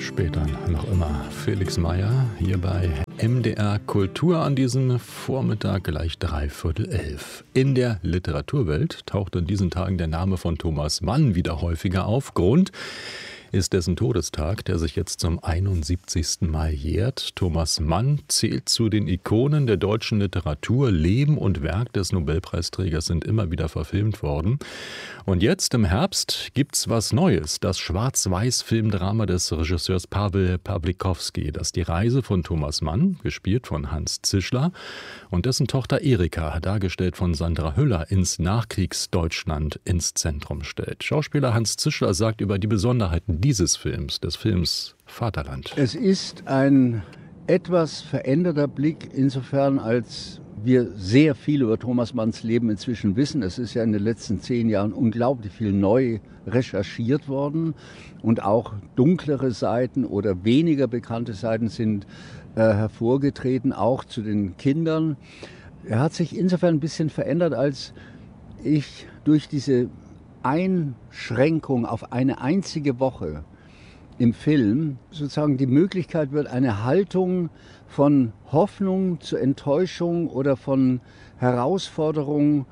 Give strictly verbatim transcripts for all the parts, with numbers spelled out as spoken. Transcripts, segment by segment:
Später noch immer Felix Meyer hier bei M D R Kultur an diesem Vormittag gleich dreiviertel elf. In der Literaturwelt taucht in diesen Tagen der Name von Thomas Mann wieder häufiger auf. Grund ist dessen Todestag, der sich jetzt zum einundsiebzigsten Mal jährt. Thomas Mann zählt zu den Ikonen der deutschen Literatur. Leben und Werk des Nobelpreisträgers sind immer wieder verfilmt worden. Und jetzt im Herbst gibt's was Neues. Das Schwarz-Weiß-Filmdrama des Regisseurs Pawel Pawlikowski. Das die Reise von Thomas Mann, gespielt von Hans Zischler, und dessen Tochter Erika, dargestellt von Sandra Hüller, ins Nachkriegsdeutschland ins Zentrum stellt. Schauspieler Hans Zischler sagt über die Besonderheiten dieses Films, des Films Vaterland. Es ist ein etwas veränderter Blick, insofern als wir sehr viel über Thomas Manns Leben inzwischen wissen. Es ist ja in den letzten zehn Jahren unglaublich viel neu recherchiert worden und auch dunklere Seiten oder weniger bekannte Seiten sind äh, hervorgetreten, auch zu den Kindern. Er hat sich insofern ein bisschen verändert, als ich durch diese Einschränkung auf eine einzige Woche im Film sozusagen die Möglichkeit wird, eine Haltung von Hoffnung zu Enttäuschung oder von Herausforderung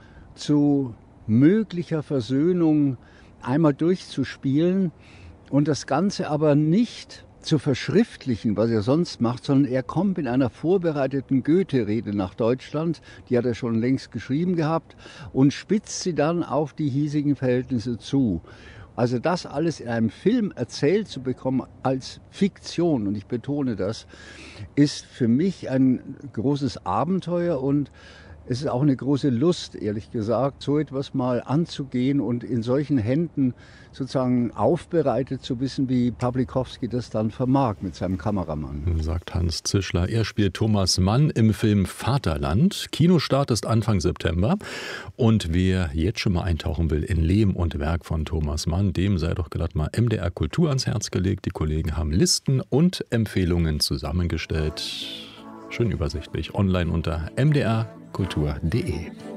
zu möglicher Versöhnung einmal durchzuspielen und das Ganze aber nicht zu verschriftlichen, was er sonst macht, sondern er kommt in einer vorbereiteten Goethe-Rede nach Deutschland, die hat er schon längst geschrieben gehabt, und spitzt sie dann auf die hiesigen Verhältnisse zu. Also das alles in einem Film erzählt zu bekommen als Fiktion, und ich betone das, ist für mich ein großes Abenteuer, und es ist auch eine große Lust, ehrlich gesagt, so etwas mal anzugehen und in solchen Händen sozusagen aufbereitet zu wissen, wie Pawlikowski das dann vermag mit seinem Kameramann. Sagt Hans Zischler. Er spielt Thomas Mann im Film Vaterland. Kinostart ist Anfang September. Und wer jetzt schon mal eintauchen will in Leben und Werk von Thomas Mann, dem sei doch glatt mal M D R Kultur ans Herz gelegt. Die Kollegen haben Listen und Empfehlungen zusammengestellt. Schön übersichtlich. Online unter m d r kultur punkt d e.